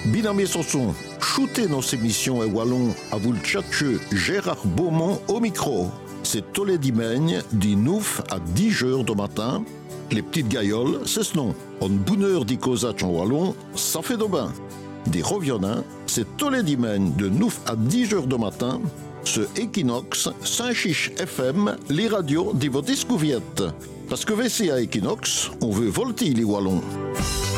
Binamé Sanson, shootez nos émissions et wallon à vous le tchatcheux Gérard Beaumont au micro. C'est tous les dimanches, du 9 à 10 heures du matin. Les petites gailloles, c'est ce nom. En bonne heure d'Icosach en wallon, ça fait de bain. Des revionnants, c'est tous les dimanches de 9 à 10 heures du matin. Ce Equinox, Saint-Chiche FM, les radios de votre discouverte. Parce que VC à Equinox, on veut volter les wallons.